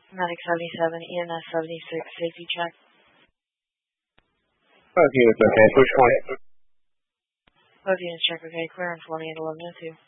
Medic 77, EMS 76, safety check. Both units okay. Push point. Both units check okay. Clear on 281102.